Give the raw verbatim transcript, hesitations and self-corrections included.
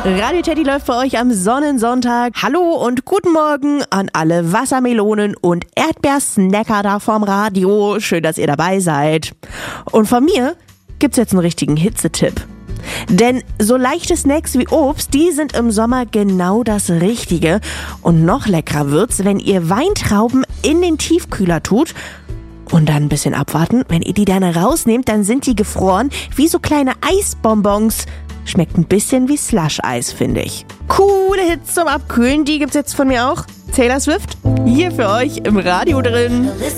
Radio Teddy läuft für euch am Sonnensonntag. Hallo und guten Morgen an alle Wassermelonen und Erdbeersnacker da vom Radio. Schön, dass ihr dabei seid. Und von mir gibt's jetzt einen richtigen Hitzetipp. Denn so leichte Snacks wie Obst, die sind im Sommer genau das Richtige. Und noch leckerer wird's, wenn ihr Weintrauben in den Tiefkühler tut und dann ein bisschen abwarten. Wenn ihr die dann rausnehmt, dann sind die gefroren wie so kleine Eisbonbons. Schmeckt ein bisschen wie Slush-Eis, finde ich. Coole Hits zum Abkühlen, die gibt's jetzt von mir auch. Taylor Swift, hier für euch im Radio drin.